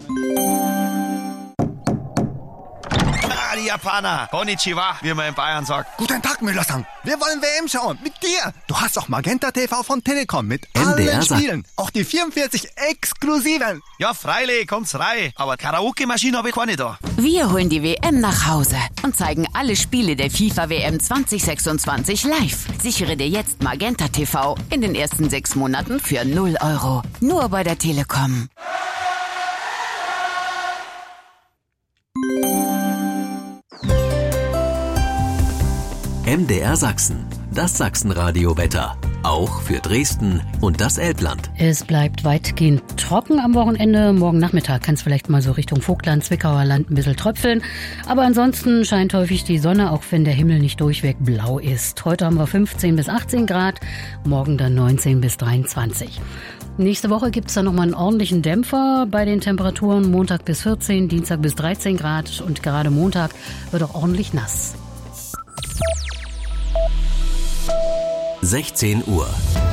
Die Japaner. Konnichiwa, wie man in Bayern sagt. Guten Tag, Müller-san. Wir wollen WM schauen. Mit dir. Du hast auch Magenta TV von Telekom mit MDR allen Spielen. Auch die 44 exklusiven. Ja, freilich, kommt's rein. Aber Karaoke-Maschine habe ich keine da. Wir holen die WM nach Hause und zeigen alle Spiele der FIFA-WM 2026 live. Sichere dir jetzt Magenta TV in den ersten 6 Monaten für 0 €. Nur bei der Telekom. MDR Sachsen, das Sachsenradio-Wetter. Auch für Dresden und das Elbland. Es bleibt weitgehend trocken am Wochenende. Morgen Nachmittag kann es vielleicht mal so Richtung Vogtland, Zwickauer Land ein bisschen tröpfeln. Aber ansonsten scheint häufig die Sonne, auch wenn der Himmel nicht durchweg blau ist. Heute haben wir 15 bis 18 Grad, morgen dann 19 bis 23. Nächste Woche gibt es dann nochmal einen ordentlichen Dämpfer bei den Temperaturen. Montag bis 14, Dienstag bis 13 Grad und gerade Montag wird auch ordentlich nass. 16 Uhr.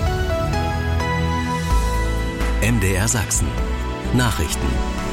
MDR Sachsen. Nachrichten.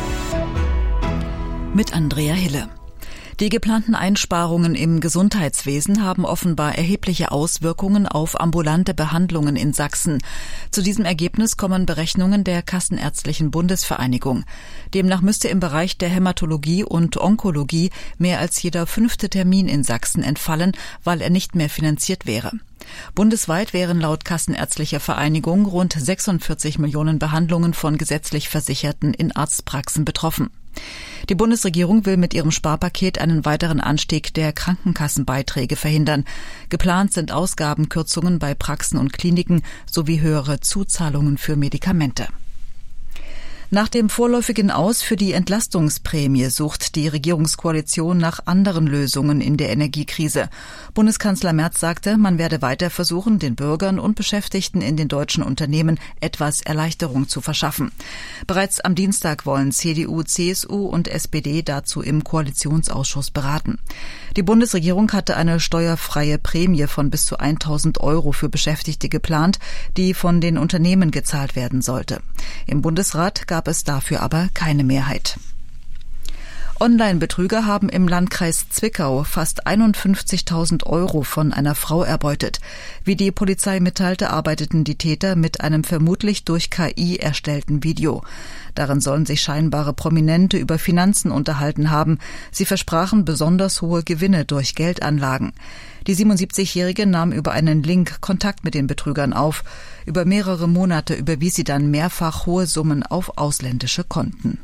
Mit Andrea Hille. Die geplanten Einsparungen im Gesundheitswesen haben offenbar erhebliche Auswirkungen auf ambulante Behandlungen in Sachsen. Zu diesem Ergebnis kommen Berechnungen der Kassenärztlichen Bundesvereinigung. Demnach müsste im Bereich der Hämatologie und Onkologie mehr als jeder 5. Termin in Sachsen entfallen, weil er nicht mehr finanziert wäre. Bundesweit wären laut Kassenärztlicher Vereinigung rund 46 Millionen Behandlungen von gesetzlich Versicherten in Arztpraxen betroffen. Die Bundesregierung will mit ihrem Sparpaket einen weiteren Anstieg der Krankenkassenbeiträge verhindern. Geplant sind Ausgabenkürzungen bei Praxen und Kliniken sowie höhere Zuzahlungen für Medikamente. Nach dem vorläufigen Aus für die Entlastungsprämie sucht die Regierungskoalition nach anderen Lösungen in der Energiekrise. Bundeskanzler Merz sagte, man werde weiter versuchen, den Bürgern und Beschäftigten in den deutschen Unternehmen etwas Erleichterung zu verschaffen. Bereits am Dienstag wollen CDU, CSU und SPD dazu im Koalitionsausschuss beraten. Die Bundesregierung hatte eine steuerfreie Prämie von bis zu 1.000 € für Beschäftigte geplant, die von den Unternehmen gezahlt werden sollte. Im Bundesrat gab es dafür aber keine Mehrheit. Online-Betrüger haben im Landkreis Zwickau fast 51.000 € von einer Frau erbeutet. Wie die Polizei mitteilte, arbeiteten die Täter mit einem vermutlich durch KI erstellten Video. Darin sollen sich scheinbare Prominente über Finanzen unterhalten haben. Sie versprachen besonders hohe Gewinne durch Geldanlagen. Die 77-Jährige nahm über einen Link Kontakt mit den Betrügern auf. Über mehrere Monate überwies sie dann mehrfach hohe Summen auf ausländische Konten.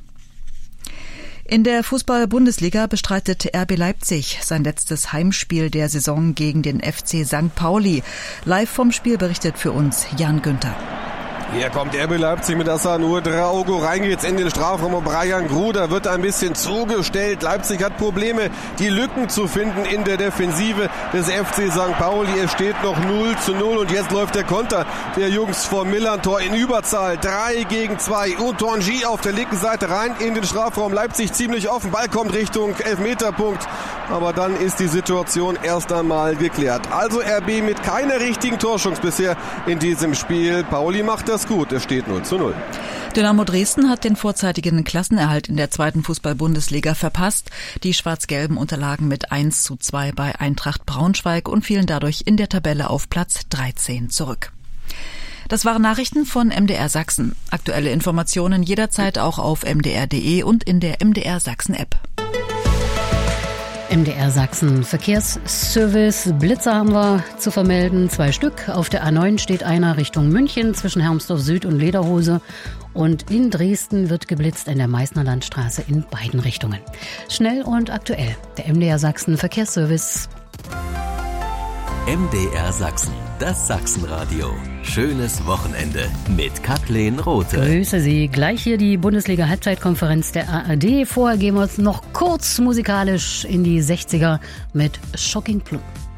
In der Fußball-Bundesliga bestreitet RB Leipzig sein letztes Heimspiel der Saison gegen den FC St. Pauli. Live vom Spiel berichtet für uns Jan Günther. Hier kommt RB Leipzig mit Hassan Ouedraogo, rein geht's in den Strafraum und Brian Gruder wird ein bisschen zugestellt. Leipzig hat Probleme, die Lücken zu finden in der Defensive des FC St. Pauli. Es steht noch 0:0 und jetzt läuft der Konter der Jungs vom Millern-Tor in Überzahl. 3-2. Utonji auf der linken Seite rein in den Strafraum. Leipzig ziemlich offen, Ball kommt Richtung Elfmeterpunkt, aber dann ist die Situation erst einmal geklärt. Also RB mit keiner richtigen Torchance bisher in diesem Spiel. Pauli macht das gut, es steht 0:0. Dynamo Dresden hat den vorzeitigen Klassenerhalt in der 2. Fußball-Bundesliga verpasst. Die Schwarz-Gelben unterlagen mit 1:2 bei Eintracht Braunschweig und fielen dadurch in der Tabelle auf Platz 13 zurück. Das waren Nachrichten von MDR Sachsen. Aktuelle Informationen jederzeit auch auf mdr.de und in der MDR Sachsen-App. MDR Sachsen Verkehrsservice. Blitzer haben wir zu vermelden, 2 Stück. Auf der A9 steht einer Richtung München zwischen Hermsdorf Süd und Lederhose. Und in Dresden wird geblitzt in der Meißner Landstraße in beiden Richtungen. Schnell und aktuell. Der MDR Sachsen Verkehrsservice. MDR Sachsen, das Sachsenradio. Schönes Wochenende mit Kathleen Rothe. Grüße Sie. Gleich hier die Bundesliga-Halbzeitkonferenz der ARD. Vorher gehen wir uns noch kurz musikalisch in die 60er mit Shocking Blue.